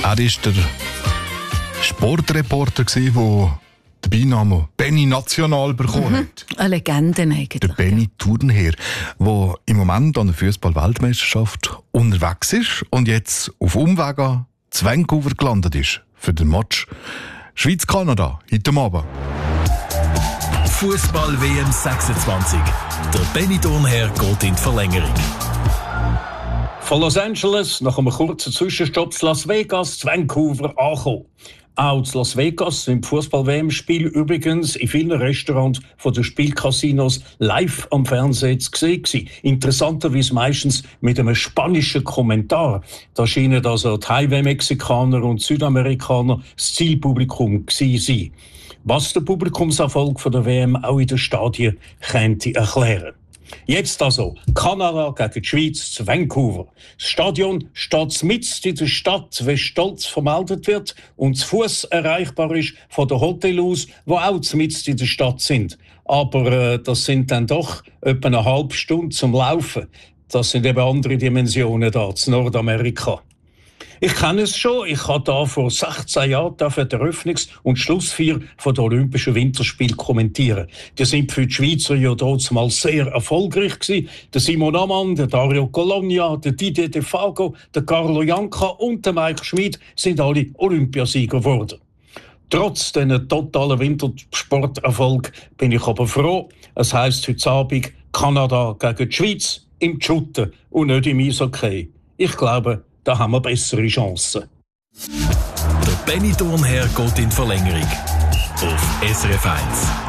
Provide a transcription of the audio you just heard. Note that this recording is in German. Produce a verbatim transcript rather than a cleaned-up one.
Er war der Sportreporter, der den Beinamen Benny National bekommen hat. Mhm. Eine Legende eigentlich. Der Benny Turnherr, der im Moment an der Fußball-Weltmeisterschaft unterwegs ist und jetzt auf Umwegen zu Vancouver gelandet ist für den Match Schweiz-Kanada heute Abend. Fußball-W M sechsundzwanzig. Der Benny Turnherr geht in die Verlängerung. Von Los Angeles nach einem kurzen Zwischenstopp zu Las Vegas, zu Vancouver angekommen. Auch zu Las Vegas sind Fußball-W M-Spiel übrigens in vielen Restaurants von den Spielcasinos live am Fernsehen zu sehen gewesen. Interessanterweise meistens mit einem spanischen Kommentar. Da scheinen also die Highway-Mexikaner und Südamerikaner das Zielpublikum gewesen sein. Was der Publikumserfolg von der W M auch in den Stadien könnte erklären. Jetzt also Kanada gegen die Schweiz zu Vancouver. Das Stadion steht mitten in der Stadt, wie stolz vermeldet wird und zu Fuß erreichbar ist von den Hotels aus, die auch mitten in der Stadt sind. Aber äh, das sind dann doch etwa eine halbe Stunde zum Laufen. Das sind eben andere Dimensionen da zu Nordamerika. Ich kenne es schon. Ich habe da vor sechzehn Jahren die Eröffnungs- und Schlussfeier von der Olympischen Winterspiele kommentieren. Die sind für die Schweizer ja dort mal sehr erfolgreich gewesen. Der Simon Ammann, der Dario Colonia, der Didier Defago, der Carlo Janka und der Mike Schmid sind alle Olympiasieger geworden. Trotz diesen totalen Wintersporterfolg bin ich aber froh. Es heisst heute Abend Kanada gegen die Schweiz im Shooten und nicht im Eishockey. Ich glaube, da haben wir bessere Chancen. Der Benny Turnherr geht in die Verlängerung auf S R F eins.